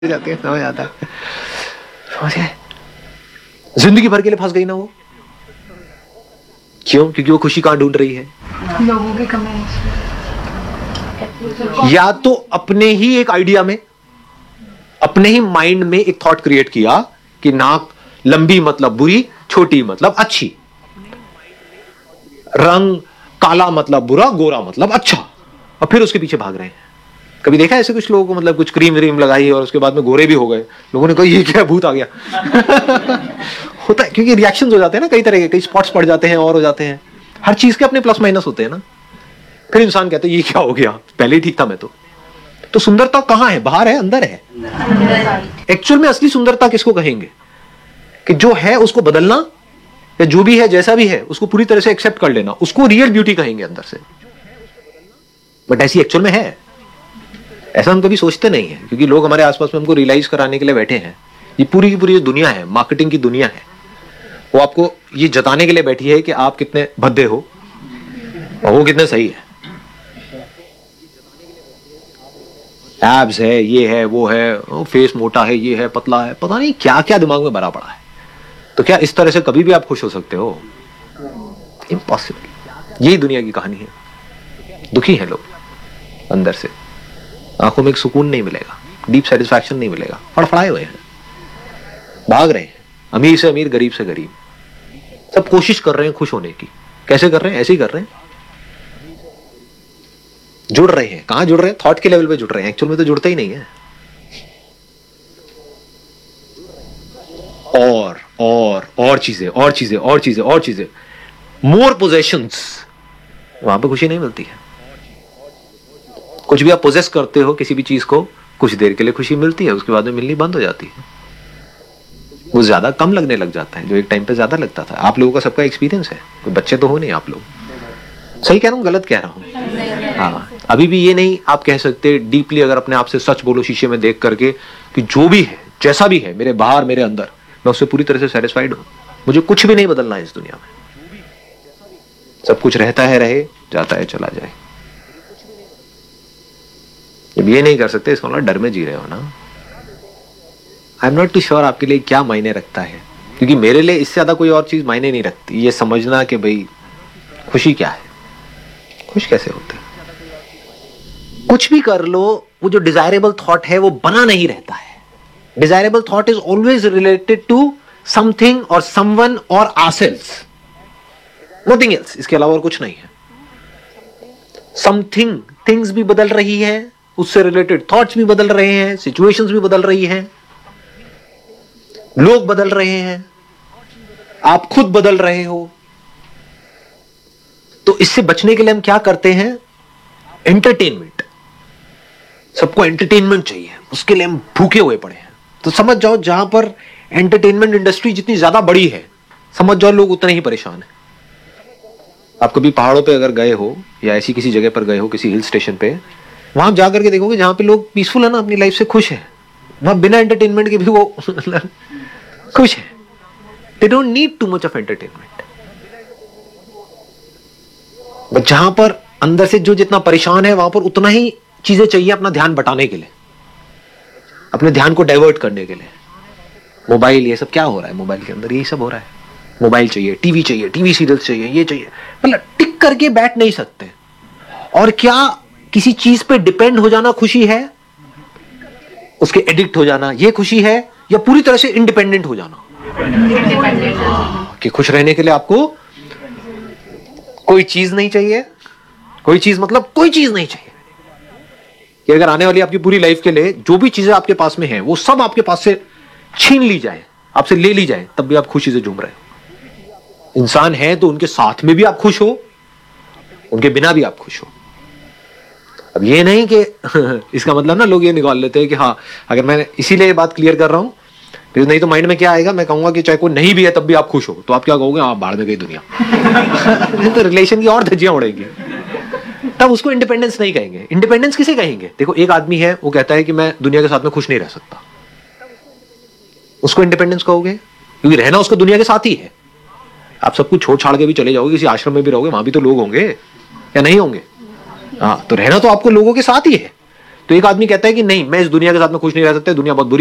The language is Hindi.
जाते हैं, समझ आता है। समझ गए? जिंदगी भर के लिए फंस गई ना वो। क्यों? क्योंकि वो खुशी कहां ढूंढ रही है? लोगों के कमेंट्स। या तो अपने ही एक आइडिया में, अपने ही माइंड में एक थॉट क्रिएट किया कि नाक लंबी मतलब बुरी, छोटी मतलब अच्छी, रंग काला मतलब बुरा, गोरा मतलब अच्छा, और फिर उसके पीछे भाग रहे हैं। कभी देखा ऐसे कुछ लोगों को, मतलब कुछ क्रीम व्रीम लगाई और उसके बाद में गोरे भी हो गए, लोगों ने कहा ये क्या भूत आ गया। होता है, क्योंकि रिएक्शंस हो जाते हैं ना कई तरह के, कई स्पॉट्स पड़ जाते हैं और हो जाते हैं। हर चीज के अपने प्लस माइनस होते हैं ना। फिर इंसान कहते हैं ये क्या हो गया, पहले ही ठीक था मैं तो सुंदरता कहां है? बाहर है, अंदर है? एक्चुअल में असली सुंदरता किसको कहेंगे? कि जो है उसको बदलना, या जो भी है जैसा भी है उसको पूरी तरह से एक्सेप्ट कर लेना, उसको रियल ब्यूटी कहेंगे अंदर से। बट ऐसी एक्चुअल में है? ऐसा हम कभी सोचते नहीं है, क्योंकि लोग हमारे आसपास में हमको रियलाइज कराने के लिए बैठे हैं। ये पूरी की पूरी जो दुनिया है, मार्केटिंग की दुनिया है, वो आपको ये जताने के लिए बैठी है कि आप कितने भद्दे हो और वो कितने सही है। एब्स है, ये है, वो है, फेस मोटा है, ये है, पतला है, पता नहीं क्या क्या दिमाग में भरा पड़ा है। तो क्या इस तरह से कभी भी आप खुश हो सकते हो? इम्पॉसिबल। यही दुनिया की कहानी है। दुखी हैं लोग अंदर से, आंखों में एक सुकून नहीं मिलेगा, डीप सेटिस्फैक्शन नहीं मिलेगा, फड़फड़ाए हुए हैं, भाग रहे हैं, अमीर से अमीर, गरीब से गरीब, सब कोशिश कर रहे हैं खुश होने की। कैसे कर रहे हैं? ऐसे ही कर रहे हैं, जुड़ रहे हैं। कहां जुड़ रहे हैं? थॉट के लेवल पे जुड़ रहे हैं, एक्चुअल में तो जुड़ते ही नहीं है। और चीजें, और चीजें, और चीजें, और चीजें, मोर पोजेशंस, वहां पे खुशी नहीं मिलती है। कुछ भी आप पोजेस करते हो किसी भी चीज को, कुछ देर के लिए खुशी मिलती है, उसके बाद में मिलनी बंद हो जाती है। वो ज्यादा कम लगने लग जाता है, जो एक टाइम पे ज्यादा लगता था। आप लोगों का सबका एक्सपीरियंस है, कोई बच्चे तो हो नहीं आप लोग। सही कह रहा हूं, गलत कह रहा हूं? हाँ, अभी भी ये नहीं आप कह सकते डीपली, अगर अपने आप से सच बोलो शीशे में देख करके, कि जो भी है, जैसा भी है, मेरे बाहर मेरे अंदर, मैं उससे पूरी तरह से सेटिस्फाइड हूं, मुझे कुछ भी नहीं बदलना है इस दुनिया में। सब कुछ रहता है, रहे, जाता है, चला जाए। जब ये नहीं कर सकते, इसका मतलब डर में जी रहे हो ना। I am not to sure आपके लिए क्या मायने रखता है, क्योंकि मेरे लिए इससे ज्यादा कोई और चीज मायने नहीं रखती। ये समझना कि भाई खुशी क्या है, खुश कैसे होते हैं। कुछ भी कर लो, वो जो डिजायरेबल थॉट है वो बना नहीं रहता है। Desirable thought is always related to something और समवन और आवरसेल्व्स, नथिंग एल्स। इसके अलावा और कुछ नहीं है। समथिंग, थिंग्स भी बदल रही है, उससे रिलेटेड थॉट्स भी बदल रहे हैं, सिचुएशंस भी बदल रही हैं, लोग बदल रहे हैं, आप खुद बदल रहे हो। तो इससे बचने के लिए हम क्या करते हैं? एंटरटेनमेंट। सबको एंटरटेनमेंट चाहिए, उसके लिए हम भूखे हुए पड़े हैं। तो समझ जाओ, जहां पर एंटरटेनमेंट इंडस्ट्री जितनी ज्यादा बड़ी है, समझ जाओ लोग उतने ही परेशान हैं। आप कभी पहाड़ों पे अगर गए हो, या ऐसी किसी जगह पर गए हो, किसी हिल स्टेशन पे, वहां जाकर के देखोगे जहां पे लोग पीसफुल है ना, अपनी लाइफ से खुश है, वहां बिना एंटरटेनमेंट के भी वो खुश है। They don't need too much of entertainment. But जहां पर अंदर से जो जितना परेशान है, वहां पर उतना ही चीजें चाहिए अपना ध्यान बटाने के लिए, अपने ध्यान को डाइवर्ट करने के लिए। मोबाइल, ये सब क्या हो रहा है मोबाइल के अंदर? यही सब हो रहा है। मोबाइल चाहिए, टीवी चाहिए, टीवी सीरियल्स चाहिए, ये चाहिए, मतलब टिक करके बैठ नहीं सकते। और क्या किसी चीज पे डिपेंड हो जाना खुशी है? उसके एडिक्ट हो जाना ये खुशी है? या पूरी तरह से इंडिपेंडेंट हो जाना? कि खुश रहने के लिए आपको कोई चीज नहीं चाहिए। कोई चीज मतलब कोई चीज नहीं चाहिए, कि अगर आने वाली आपकी पूरी लाइफ के लिए जो भी चीजें आपके पास में है, वो सब आपके पास से छीन ली जाए, आपसे ले ली जाए, तब भी आप खुशी से झूम रहे हो। इंसान है तो उनके साथ में भी आप खुश हो, उनके बिना भी आप खुश हो। अब ये नहीं कि इसका मतलब ना लोग ये निकाल लेते हैं कि हाँ, अगर मैं इसीलिए ये बात क्लियर कर रहा हूं, फिर नहीं तो माइंड में क्या आएगा, मैं कहूंगा कि चाहे कोई नहीं भी है तब भी आप खुश हो, तो आप क्या कहोगे? हाँ, बाहर में गई दुनिया। तो रिलेशन की और धज्जियां उड़ेगी, तब उसको इंडिपेंडेंस नहीं कहेंगे। इंडिपेंडेंस किसे कहेंगे? देखो, एक आदमी है, वो कहता है कि मैं दुनिया के साथ में खुश नहीं रह सकता, उसको इंडिपेंडेंस कहोगे? क्योंकि रहना उसको दुनिया के साथ ही है। आप सब कुछ छोड़ छाड़ के भी चले जाओगे, किसी आश्रम में भी रहोगे, वहां भी तो लोग होंगे या नहीं होंगे? हाँ, तो रहना तो आपको लोगों के साथ ही है। तो एक आदमी कहता है कि नहीं, मैं इस दुनिया के साथ में खुश नहीं रह सकता, दुनिया बहुत बुरी